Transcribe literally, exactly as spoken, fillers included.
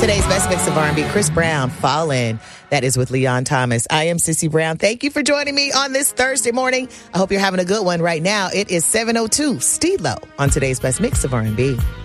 Today's best mix of R and B, Chris Brown, Fallin'. That is with Leon Thomas. I am Sissy Brown. Thank you for joining me on this Thursday morning. I hope you're having a good one right now. It is seven oh two, Steelo on today's best mix of R and B.